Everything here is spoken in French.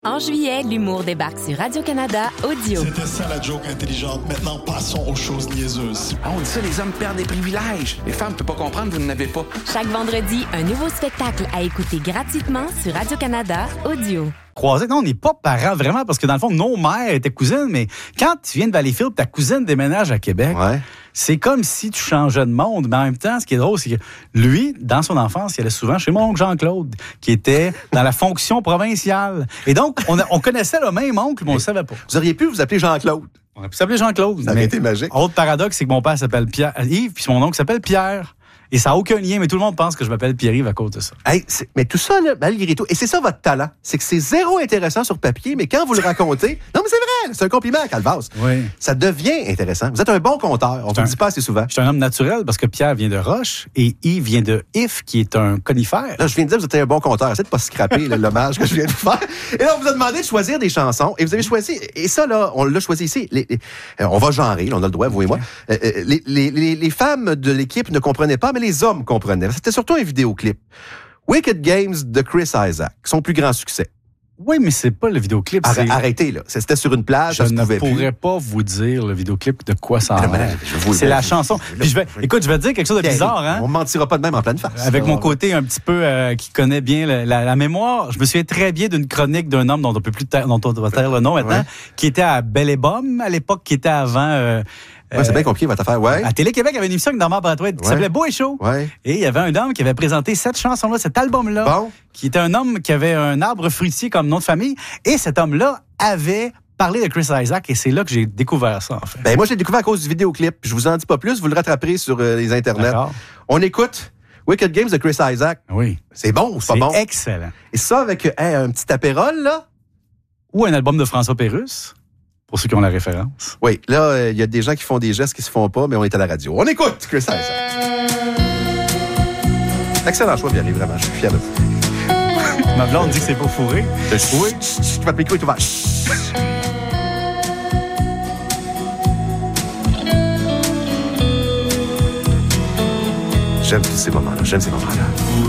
En juillet, l'humour débarque sur Radio-Canada Audio. C'était ça la joke intelligente. Maintenant, passons aux choses niaiseuses. Ah, on dit ça, les hommes perdent des privilèges. Les femmes ne peuvent pas comprendre, vous n'en avez pas. Chaque vendredi, un nouveau spectacle à écouter gratuitement sur Radio-Canada Audio. Croisés. Non, on n'est pas parents vraiment, parce que dans le fond, nos mères étaient cousines, mais quand tu viens de Valleyfield, ta cousine déménage à Québec, c'est comme si tu changeais de monde. Mais en même temps, ce qui est drôle, c'est que lui, dans son enfance, il allait souvent chez mon oncle Jean-Claude, qui était dans la fonction provinciale. Et donc, on connaissait le même oncle, mais on ne le savait pas. Vous auriez pu vous appeler Jean-Claude. On a pu s'appeler Jean-Claude. Ça aurait été magique. Autre paradoxe, c'est que mon père s'appelle Yves, puis mon oncle s'appelle Pierre. Et ça n'a aucun lien, mais tout le monde pense que je m'appelle Pierre-Yves à cause de ça. Hey, mais tout ça, là, malgré tout, et c'est ça votre talent, c'est que c'est zéro intéressant sur papier, mais quand vous le racontez, non mais c'est vrai, c'est un compliment à Calvas. Oui. Ça devient intéressant. Vous êtes un bon conteur, on ne vous le dit pas assez souvent. Je suis un homme naturel parce que Pierre vient de Roche et Yves vient de If, qui est un conifère. Là, je viens de dire que vous êtes un bon conteur. Essayez de pas scraper l'hommage que je viens de vous faire. Et là, on vous a demandé de choisir des chansons et vous avez choisi, et ça, là, on l'a choisi ici. On va genrer, là, on a le droit, vous et moi. Les femmes de l'équipe ne comprenaient pas, mais les hommes comprenaient. C'était surtout un vidéoclip. Wicked Games de Chris Isaak, son plus grand succès. Oui, mais c'est pas le vidéoclip. Arrêtez, là. C'était sur une plage. Je ne pourrais pas vous dire le vidéoclip de quoi ça a l'air. C'est la chanson. Puis écoute, je vais te dire quelque chose de bizarre. Hein? On ne mentira pas de même en pleine face. Avec mon côté un petit peu qui connaît bien la mémoire, je me souviens très bien d'une chronique d'un homme dont on va taire le nom maintenant, qui était à Belle et Bomme à l'époque, qui était avant... c'est bien compliqué votre affaire, ouais. À Télé-Québec, il y avait une émission avec Normand Brathwaite qui s'appelait Beau et Chaud. Ouais. Et il y avait un homme qui avait présenté cette chanson-là, cet album-là, qui était un homme qui avait un arbre fruitier comme nom de famille. Et cet homme-là avait parlé de Chris Isaak et c'est là que j'ai découvert ça, en fait. Ben moi, je l'ai découvert à cause du vidéoclip. Je vous en dis pas plus, vous le rattraperez sur les internets. D'accord. On écoute Wicked Games de Chris Isaak. Oui. C'est bon, c'est pas bon? C'est excellent. Et ça avec un petit apérole, là? Ou un album de François Pérusse. Pour ceux qui ont la référence. Oui, là, il y a des gens qui font des gestes qui se font pas, mais on est à la radio. On écoute Chris Isaak. Excellent choix, Pierre, vraiment. Je suis fier de vous. Ma blonde dit que c'est pas fourré. Oui. Votre micro est ouvert. J'aime tous ces moments-là.